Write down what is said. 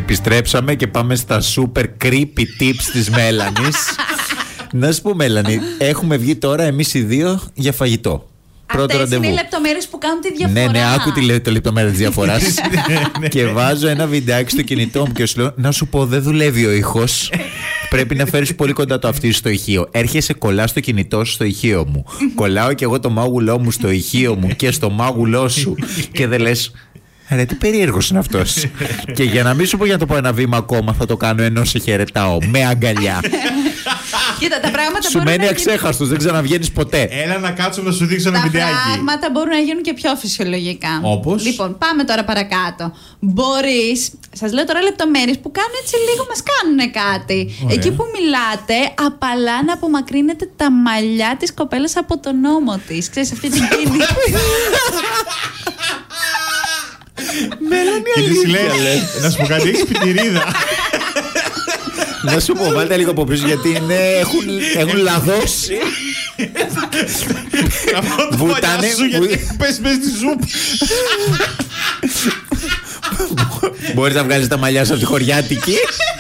Επιστρέψαμε και πάμε στα super creepy tips της Μέλανης. Να σου πω, Μέλανη, έχουμε βγει τώρα εμείς οι δύο για φαγητό. Αυτές είναι οι λεπτομέρειες που κάνουν τη διαφορά. Ναι, άκου τη λεπτομέρεια της διαφοράς. Και βάζω ένα βιντεάκι στο κινητό μου και σου λέω: να σου πω, δεν δουλεύει ο ήχος. Πρέπει να φέρεις πολύ κοντά το αυτί στο ηχείο. Έρχεσαι, κολλάς το κινητό σου στο ηχείο μου. Κολλάω και εγώ το μάγουλό μου στο ηχείο μου και στο μάγουλό σου. Και δεν λες: ρε, τι περίεργος είναι αυτός. Και για να μην σου πω, για να το πω ένα βήμα ακόμα, θα το κάνω ενώ σε χαιρετάω με αγκαλιά. Κοίτα, τα πράγματα σου μένει αξέχαστος, δεν ξαναβγαίνεις ποτέ. Έλα να κάτσουμε να σου δείξω ένα βιντεάκι. Τα πράγματα μπορούν να γίνουν και πιο φυσιολογικά. Όπως? Λοιπόν, πάμε τώρα παρακάτω. Μπορείς, σας λέω τώρα λεπτομέρειες που κάνουν έτσι λίγο, μας κάνουν κάτι. Ωραία. Εκεί που μιλάτε, απαλά να απομακρύνετε τα μαλλιά της κοπέλας από τον ώμο της. Ξέρεις αυτή την κίνηση. Και της λέει, να σου πω κάτι, έχεις πιτηρίδα. Να σου πω, βάλτε λίγο από πίσω, γιατί έχουν λαδώσει. Βουτάνε σου, γιατί πες μες στη ζούπα. Μπορείς να βγάλεις τα μαλλιά σου από τη χωριάτικη.